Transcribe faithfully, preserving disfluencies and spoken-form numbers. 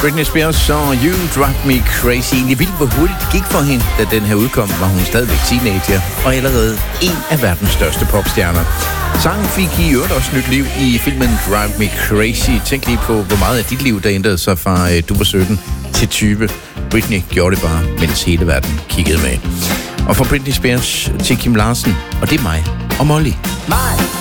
Britney Spears og You Drive Me Crazy. Egentlig vildt, hvor hurtigt det gik for hende, da den her udkom, var hun stadigvæk teenager, og allerede en af verdens største popstjerner. Sangen fik i øvrigt også nyt liv i filmen Drive Me Crazy. Tænk lige på, hvor meget af dit liv, der ændrede sig fra øh, du var sytten til tyve. Britney gjorde det bare, mens hele verden kiggede med. Og fra Britney Spears til Kim Larsen, og det er mig og Molly. Mig